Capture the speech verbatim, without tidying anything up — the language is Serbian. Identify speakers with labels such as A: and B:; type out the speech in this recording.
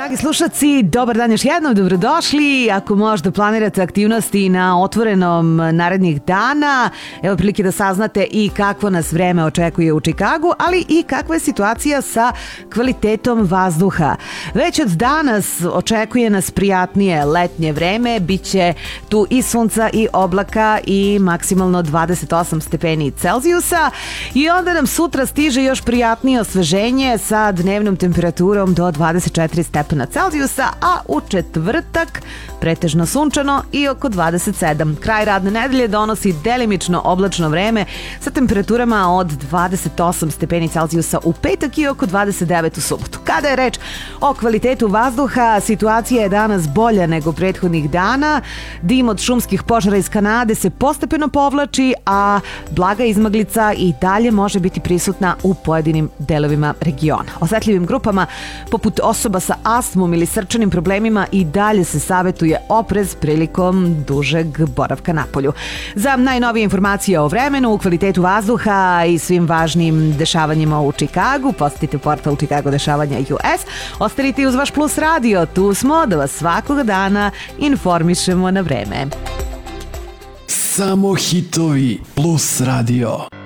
A: Dragi slušaci, dobar dan još jednom, dobrodošli. Ako možda planirate aktivnosti na otvorenom narednih dana, evo prilike da saznate i kakvo nas vreme očekuje u Čikagu, ali i kakva je situacija sa kvalitetom vazduha. Već od danas očekuje nas prijatnije letnje vreme, bit će tu i sunca i oblaka i maksimalno dvadeset osam stepeni Celzijusa i onda nam sutra stiže još prijatnije osveženje sa dnevnom temperaturom do dvadeset četiri stepena Celzijusa, a u četvrtak pretežno sunčano i oko dvadeset sedam. Kraj radne nedelje donosi delimično oblačno vreme sa temperaturama od dvadeset osam stepeni Celzijusa u petak i oko dvadeset devet u subotu. Kada je reč o kvalitetu vazduha, situacija je danas bolja nego prethodnih dana. Dim od šumskih požara iz Kanade se postepeno povlači, a blaga izmaglica i dalje može biti prisutna u pojedinim delovima regiona. Osetljivim grupama, poput osoba sa astmom ili srčanim problemima, i dalje se savetuje oprez prilikom dužeg boravka napolju. Za najnovije informacije o vremenu, kvalitetu vazduha i svim važnim dešavanjima u Čikagu, posetite portal Chicago dešavanja U S. Ostanite uz vaš Plus radio, tu smo da vas svakog dana informišemo na vreme.
B: Samo hitovi Plus radio.